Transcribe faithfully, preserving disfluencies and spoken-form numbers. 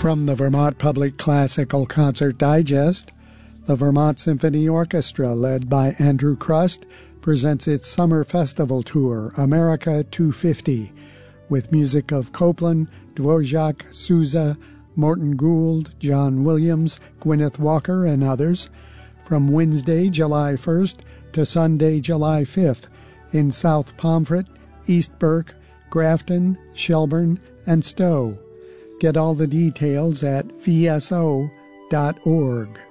From the Vermont Public Classical Concert Digest, the Vermont Symphony Orchestra, led by Andrew Crust, presents its summer festival tour, America two fifty, with music of Copland, Dvorak, Sousa, Morton Gould, John Williams, Gwyneth Walker, and others, from Wednesday, July first to Sunday, July fifth, in South Pomfret, East Burke, Grafton, Shelburne, and Stowe. Get all the details at v s o dot org.